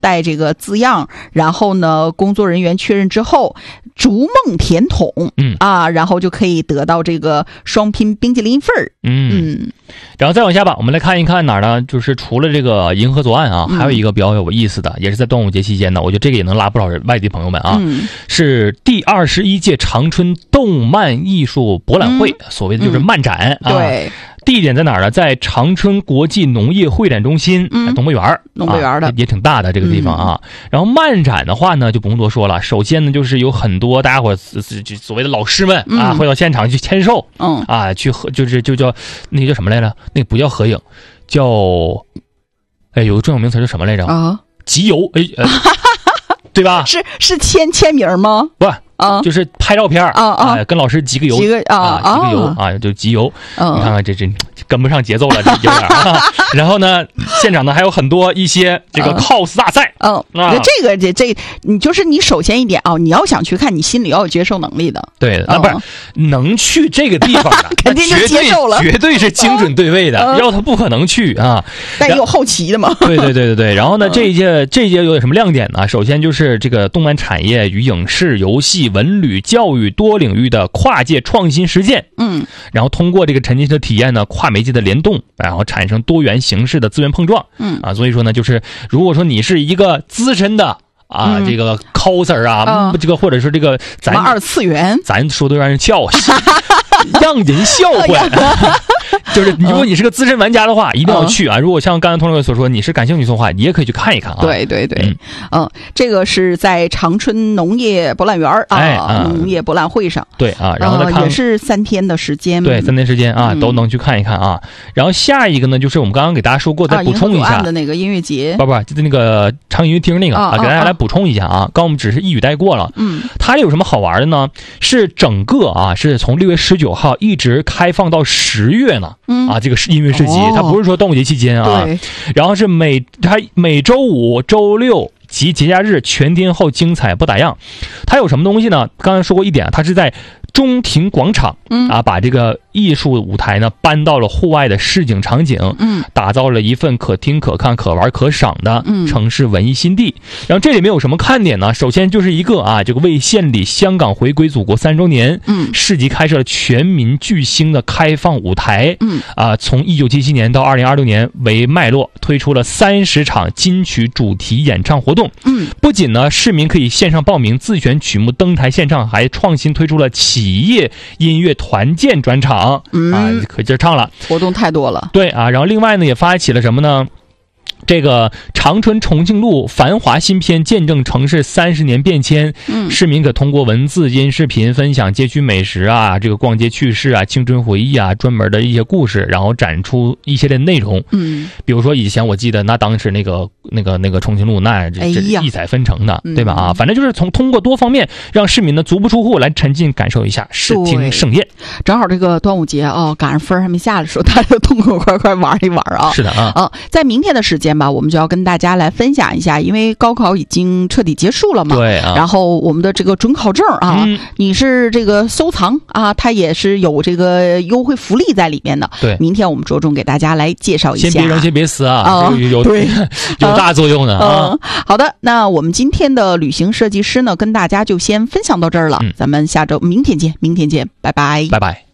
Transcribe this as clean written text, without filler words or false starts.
带这个字样，然后呢，工作人员确认之后，逐梦甜筒，然后就可以得到这个双拼冰淇淋份儿。 然后再往下吧，我们来看一看哪儿呢？就是除了这个银河左岸啊，还有一个比较有意思的，也是在端午节期间呢，我觉得这个也能拉不少人外地朋友们啊。是第21届长春动漫艺术博览会，所谓的就是漫展啊。 对。 地点在哪儿呢？在长春国际农业会展中心，农博园的，也挺大的这个地方啊。然后漫展的话呢，就不用多说了。首先呢，就是有很多大家伙所谓的老师们啊，会到现场去签售，去就叫那个叫什么来着？那个不叫合影，叫有个专有名词叫什么来着？集邮，对吧？ 是签名吗？ 不。就是拍照片跟老师集个邮，集个邮就集邮。你看看这跟不上节奏了，这有点然后呢，现场呢还有很多一些这个 cos 大赛。 这你就是你首先一点你要想去看，你心里要有接受能力的。 对，不是能去这个地方的， 肯定就接受了， 绝对是精准对位的，要他不可能去啊。 但也有好奇的嘛。 对。然后呢，这一届有点什么亮点呢？首先就是这个动漫产业与影视、游戏、文旅、教育多领域的跨界创新实践，然后通过这个沉浸式的体验呢，跨媒介的联动，然后产生多元形式的资源碰撞，所以说呢，就是如果说你是一个资深的这个 coser 这个或者说这个咱二次元， 咱说的让人笑，让人笑话。就是如果你是个资深玩家的话，一定要去啊！如果像刚才同学所说，你是感兴趣的话，你也可以去看一看啊。 对，这个是在长春农业博览园农业博览会上。 对啊，然后呢， 也是3天的时间。 对，3天时间啊，都能去看一看啊。然后下一个呢，就是我们刚刚给大家说过，再补充一下的那个音乐节， 就是那个长音乐厅那个给大家来补充一下啊。刚我们只是一语带过了。它有什么好玩的呢？是整个是从6月19号一直开放到10月呢。这个音乐市集，它不是说端午节期间啊。然后是每周5、周6及节假日全天候精彩不打烊。它有什么东西呢？刚才说过一点，它是在中庭广场把这个艺术舞台呢搬到了户外的市井场景，打造了一份可听可看可玩可赏的城市文艺新地。然后这里面有什么看点呢？首先就是一个这个为献礼香港回归祖国3周年，市集开设了全民巨星的开放舞台，从1977年到2026年为脉络，推出了30场金曲主题演唱活动。不仅呢市民可以线上报名自选曲目登台献唱，还创新推出了企业音乐团建专场，可劲儿唱了， 活动太多了。 对然后另外呢也发起了什么呢？这个长春重庆路繁华新篇见证城市30年变迁，市民可通过文字、音视频分享街区美食这个逛街趣事青春回忆专门的一些故事，然后展出一些的内容。比如说以前我记得当时那个重庆路这异彩纷呈的，对吧反正就是通过多方面让市民呢足不出户来沉浸感受一下视听盛宴。 正好这个端午节赶上分还没下来的时候，大家就痛痛快快玩一玩是的在明天的时间吧，我们就要跟大家来分享一下，因为高考已经彻底结束了嘛。 对然后我们的这个准考证你是这个收藏它也是有这个优惠福利在里面的。 对， 明天我们着重给大家来介绍一下。 先别扔，先别撕有大作用的好的，那我们今天的旅行设计师呢，跟大家就先分享到这儿了。咱们明天见，拜拜。 拜拜。